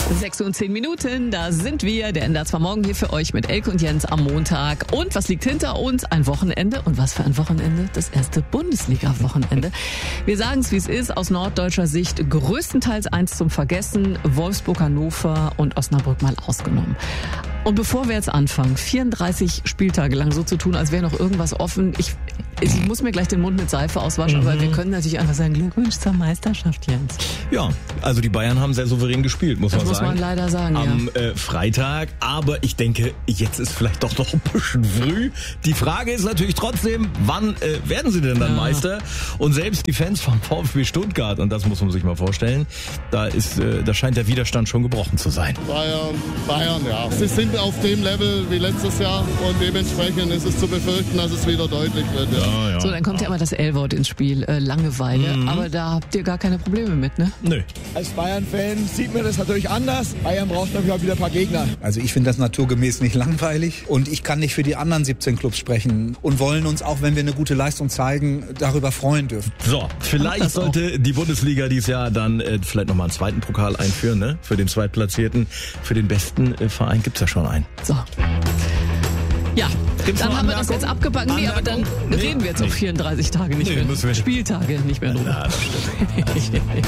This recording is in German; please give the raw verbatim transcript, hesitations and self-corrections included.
sechs Uhr und zehn Minuten, da sind wir, der N D R zwei Morgen hier für euch mit Elke und Jens am Montag. Und was liegt hinter uns? Ein Wochenende. Und was für ein Wochenende? Das erste Bundesliga-Wochenende. Wir sagen es, wie es ist, aus norddeutscher Sicht größtenteils eins zum Vergessen. Wolfsburg, Hannover und Osnabrück mal ausgenommen. Und bevor wir jetzt anfangen, vierunddreißig Spieltage lang so zu tun, als wäre noch irgendwas offen. Ich, ich muss mir gleich den Mund mit Seife auswaschen, mhm. aber wir können natürlich einfach sagen, Glückwunsch zur Meisterschaft, Jens. Ja, also die Bayern haben sehr souverän gespielt, muss das man muss sagen. Das muss man leider sagen, Am ja. äh, Freitag, aber ich denke, jetzt ist vielleicht doch noch ein bisschen früh. Die Frage ist natürlich trotzdem, wann äh, werden sie denn dann ja. Meister? Und selbst die Fans vom VfB Stuttgart, und das muss man sich mal vorstellen, da ist, äh, da scheint der Widerstand schon gebrochen zu sein. Bayern, Bayern, ja. Sie sind auf dem Level wie letztes Jahr und dementsprechend ist es zu befürchten, dass es wieder deutlich wird. Ja. Ja, ja. So, dann kommt ja immer das L-Wort ins Spiel, äh, Langeweile. Mhm. Aber da habt ihr gar keine Probleme mit, ne? Nö. Als Bayern-Fan sieht man das natürlich anders. Bayern braucht natürlich auch wieder ein paar Gegner. Also ich finde das naturgemäß nicht langweilig und ich kann nicht für die anderen siebzehn Clubs sprechen und wollen uns, auch wenn wir eine gute Leistung zeigen, darüber freuen dürfen. So, vielleicht sollte die Bundesliga dieses Jahr dann äh, vielleicht nochmal einen zweiten Pokal einführen, ne? Für den Zweitplatzierten. Für den besten äh, Verein gibt's ja schon einen. So. Ja, Gibt's dann haben wir das Anmerkung? jetzt abgebacken. Nee, aber dann Nee, reden wir jetzt nee. auch vierunddreißig Tage nicht Nee, mehr. müssen wir nicht. Spieltage nicht mehr drüber. Ja, das stimmt.